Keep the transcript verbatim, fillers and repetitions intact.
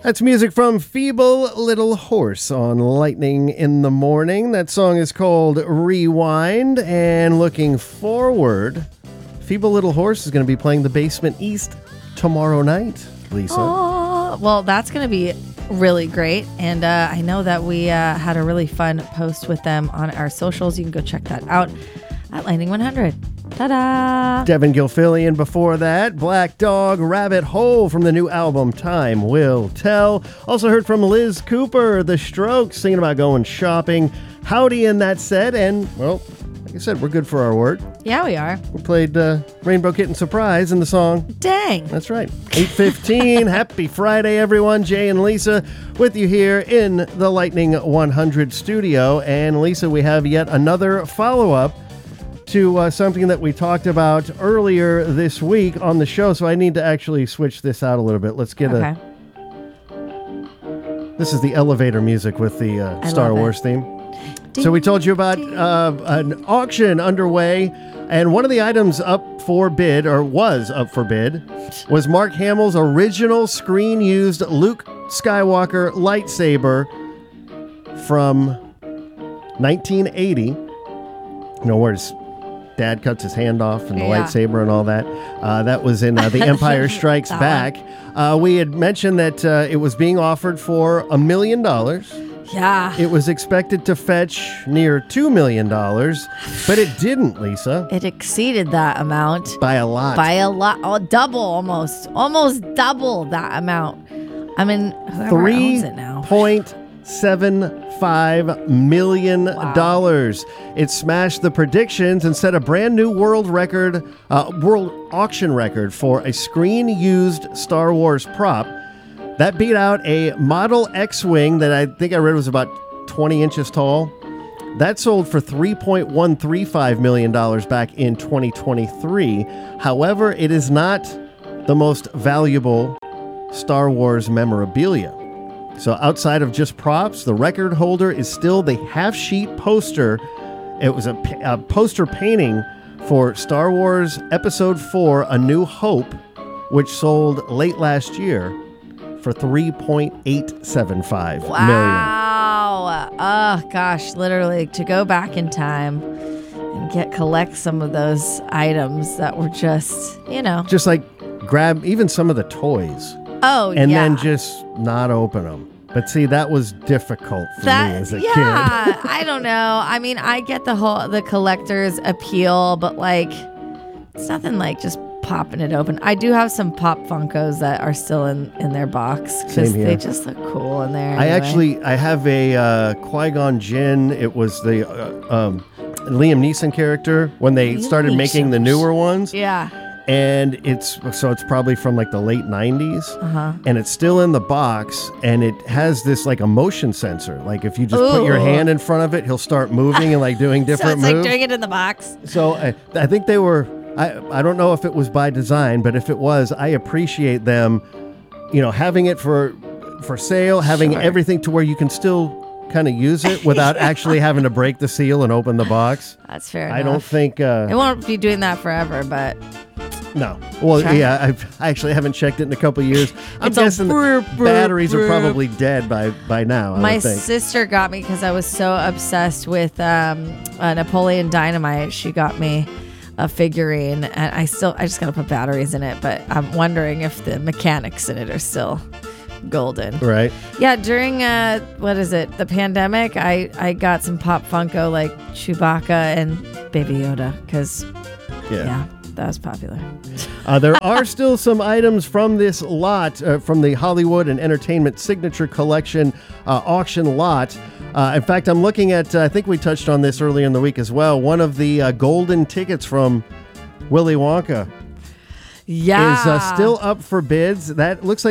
That's music from Feeble Little Horse on Lightning in the Morning. That song is called Rewind. And looking forward, Feeble Little Horse is going to be playing the Basement East tomorrow night, Lisa. Oh, well, that's going to be really great. And uh, I know that we uh, had a really fun post with them on our socials. You can go check that out at Lightning one hundred. Ta-da! Devin Gilfillian before that. Black Dog, Rabbit Hole from the new album Time Will Tell. Also heard from Liz Cooper, The Strokes, singing about going shopping. Howdy in that set. And, well, like I said, we're good for our word. Yeah, we are. We played uh, Rainbow Kitten Surprise in the song. Dang. That's right. eight fifteen. Happy Friday, everyone. Jay and Lisa with you here in the Lightning one hundred studio. And, Lisa, we have yet another follow-up to uh, something that we talked about earlier this week on the show. So I need to actually switch this out a little bit. Let's get okay. a... This is the elevator music with the uh, Star Wars it. theme. So we told you about uh, an auction underway, and one of the items up for bid, or was up for bid, was Mark Hamill's original screen-used Luke Skywalker lightsaber from nineteen eighty. You know, where his dad cuts his hand off and the yeah. lightsaber and all that. Uh, that was in uh, The Empire Strikes Back. Uh, we had mentioned that uh, it was being offered for a million dollars. Yeah. It was expected to fetch near two million dollars, but it didn't, Lisa. It exceeded that amount. By a lot. By a lot. Oh, double almost. Almost double that amount. I mean, whoever owns it now. three point seven five million dollars. Wow. It smashed the predictions and set a brand new world record, uh, world auction record for a screen-used Star Wars prop. That beat out a Model X-Wing that I think I read was about twenty inches tall. That sold for three point one three five million dollars back in twenty twenty-three. However, it is not the most valuable Star Wars memorabilia. So outside of just props, the record holder is still the half-sheet poster. It was a, a poster painting for Star Wars Episode four, A New Hope, which sold late last year for three point eight seven five wow. million. Wow. Oh, gosh, literally, to go back in time and get collect some of those items that were just, you know. Just like grab even some of the toys. Oh, and yeah. then just not open them. But see, that was difficult for that, me as a yeah, kid. Yeah, I don't know. I mean, I get the whole the collector's appeal, but like, it's nothing like just popping it open. I do have some Pop Funkos that are still in, in their box because they just look cool in there. Anyway. I actually, I have a uh, Qui-Gon Jinn. It was the uh, um, Liam Neeson character when they Liam started Neeson. making the newer ones. Yeah. And it's, so it's probably from like the late nineties. Uh-huh. And it's still in the box, and it has this like a motion sensor. Like if you just Ooh. put your hand in front of it, he'll start moving and like doing different so it's moves. like doing it in the box. So I, I think they were, I, I don't know if it was by design, but if it was, I appreciate them, you know, having it for for sale, having Sure. everything to where you can still kind of use it without actually having to break the seal and open the box. That's fair I enough. don't think... Uh, it won't be doing that forever, but... No. Well, Try yeah, I've, I actually haven't checked it in a couple of years. I'm It's a guessing brr, the brr, batteries brr. are probably dead by, by now, I My would think. sister got me because I was so obsessed with um, uh, Napoleon Dynamite. She got me a figurine, and I still I just gotta put batteries in it, but I'm wondering if the mechanics in it are still golden. Right. Yeah, during uh what is it, the pandemic, I I got some Pop Funko like Chewbacca and Baby Yoda because Yeah. yeah, that was popular. Uh, there are still some items from this lot, uh, from the Hollywood and Entertainment Signature Collection uh, auction lot. Uh, in fact, I'm looking at, uh, I think we touched on this earlier in the week as well, one of the uh, golden tickets from Willy Wonka Yeah. is uh, still up for bids. That looks like